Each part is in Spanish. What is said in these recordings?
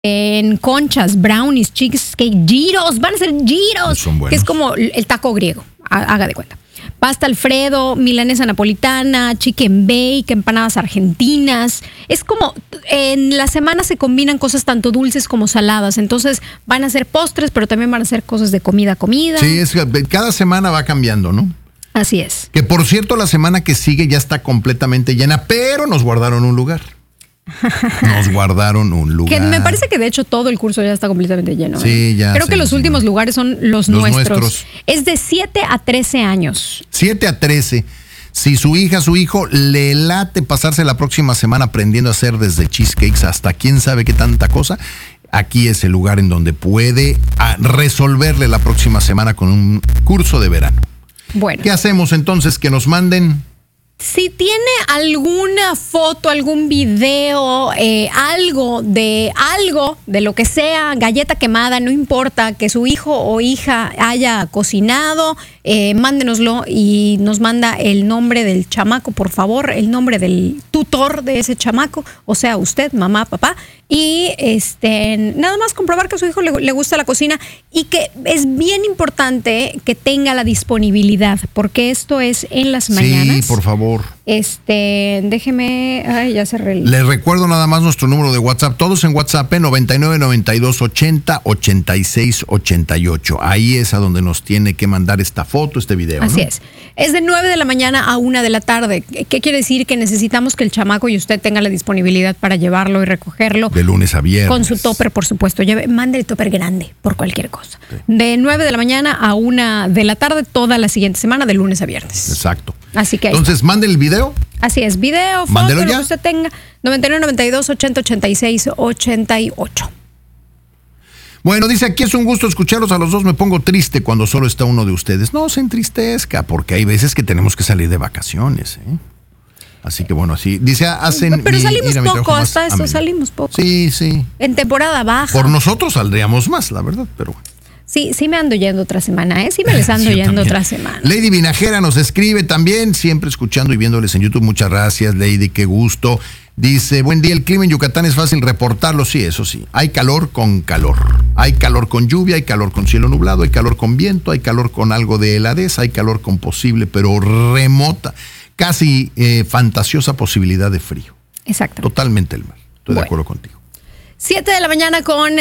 En conchas, brownies, cheesecake, gyros, van a ser gyros, que es como el taco griego, haga de cuenta. Pasta Alfredo, milanesa napolitana, chicken bake, empanadas argentinas. Es como en la semana se combinan cosas tanto dulces como saladas. Entonces van a ser postres, pero también van a ser cosas de comida. Sí, cada semana va cambiando, ¿no? Así es. Que por cierto, la semana que sigue ya está completamente llena, pero nos guardaron un lugar. Que me parece que de hecho todo el curso ya está completamente lleno. Sí, ya. Creo que los últimos lugares son los nuestros. Es de 7 a 13 años. 7 a 13. Si su hija, su hijo le late pasarse la próxima semana aprendiendo a hacer desde cheesecakes hasta quién sabe qué tanta cosa, aquí es el lugar en donde puede resolverle la próxima semana con un curso de verano. Bueno. ¿Qué hacemos entonces? Que nos manden. Si tiene alguna foto, algún video, algo de lo que sea, galleta quemada, no importa, que su hijo o hija haya cocinado, mándenoslo y nos manda el nombre del chamaco, por favor, el nombre del tutor de ese chamaco, o sea, usted, mamá, papá, y nada más comprobar que a su hijo le gusta la cocina y que es bien importante que tenga la disponibilidad, porque esto es en las mañanas. Sí, por favor. Déjeme, ya cerré. Les recuerdo nada más nuestro número de WhatsApp, todos en WhatsApp, 99 92 80 86 88. Ahí es a donde nos tiene que mandar esta foto, este video. Así es. Es de 9 de la mañana a 1 de la tarde. ¿Qué quiere decir? Que necesitamos que el chamaco y usted tenga la disponibilidad para llevarlo y recogerlo. De lunes a viernes. Con su topper, por supuesto. Mande el topper grande por cualquier cosa. Sí. De 9 de la mañana a 1 de la tarde toda la siguiente semana, de lunes a viernes. Exacto. Así que entonces, mande el video. Así es, video, foto, mándelo ya. Lo que usted tenga. 99 92 80 86 88. Bueno, dice, aquí es un gusto escucharlos a los dos, me pongo triste cuando solo está uno de ustedes. No se entristezca, porque hay veces que tenemos que salir de vacaciones, ¿eh? Así que bueno, así, dice, hacen... Pero salimos poco, hasta eso salimos poco. Sí, sí. En temporada baja. Por nosotros saldríamos más, la verdad, pero bueno. Sí me ando yendo otra semana, ¿eh? Sí me les ando yendo otra semana. Lady Vinajera nos escribe también, siempre escuchando y viéndoles en YouTube. Muchas gracias, Lady, qué gusto. Dice, buen día, el clima en Yucatán es fácil reportarlo, sí, eso sí. Hay calor con calor. Hay calor con lluvia, hay calor con cielo nublado, hay calor con viento, hay calor con algo de heladez, hay calor con posible, pero remota, casi fantasiosa posibilidad de frío. Exacto. Totalmente el mar. Estoy de acuerdo contigo. 7 de la mañana con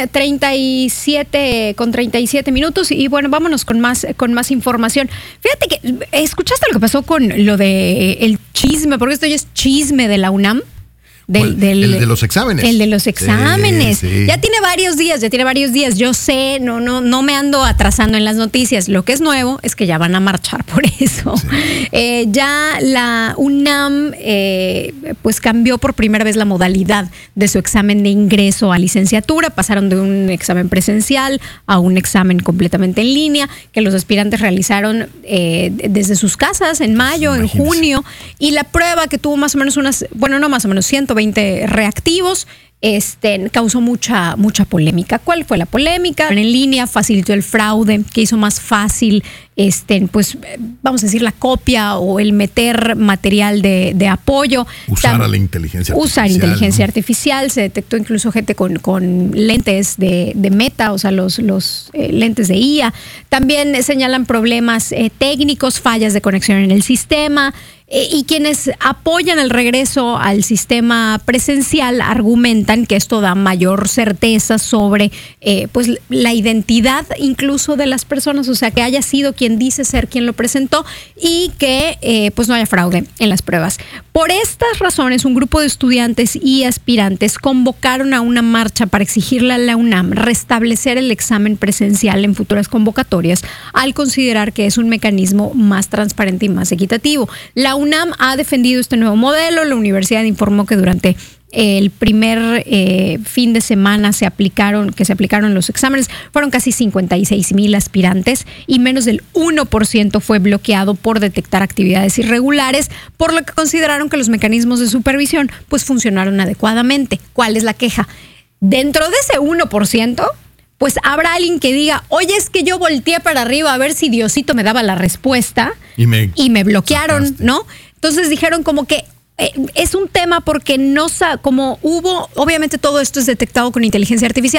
37 minutos y bueno, vámonos con más información. Fíjate que, ¿escuchaste lo que pasó con lo de el chisme? Porque esto ya es chisme de la UNAM. El de los exámenes. El de los exámenes. Sí. Ya tiene varios días. Yo sé, no me ando atrasando en las noticias. Lo que es nuevo es que ya van a marchar por eso. Sí. Ya la UNAM pues cambió por primera vez la modalidad de su examen de ingreso a licenciatura. Pasaron de un examen presencial a un examen completamente en línea que los aspirantes realizaron desde sus casas en mayo, en junio. Y la prueba que tuvo más o menos 120 reactivos, causó mucha polémica. ¿Cuál fue la polémica? En línea facilitó el fraude, que hizo más fácil, pues vamos a decir, la copia o el meter material de apoyo. Usar la inteligencia artificial. Usar inteligencia artificial. Se detectó incluso gente con lentes de Meta, o sea, los lentes de IA. También señalan problemas técnicos, fallas de conexión en el sistema. Y quienes apoyan el regreso al sistema presencial argumentan que esto da mayor certeza sobre pues la identidad incluso de las personas, o sea, que haya sido quien dice ser quien lo presentó y que pues no haya fraude en las pruebas. Por estas razones, un grupo de estudiantes y aspirantes convocaron a una marcha para exigirle a la UNAM restablecer el examen presencial en futuras convocatorias al considerar que es un mecanismo más transparente y más equitativo. La UNAM ha defendido este nuevo modelo. La universidad informó que durante el primer fin de semana se aplicaron los exámenes. Fueron casi 56,000 aspirantes y menos del 1% fue bloqueado por detectar actividades irregulares, por lo que consideraron que los mecanismos de supervisión pues funcionaron adecuadamente. ¿Cuál es la queja? Dentro de ese 1%, pues habrá alguien que diga, oye, es que yo volteé para arriba a ver si Diosito me daba la respuesta y me bloquearon, ¿no? Entonces dijeron como que es un tema porque no como obviamente todo esto es detectado con inteligencia artificial.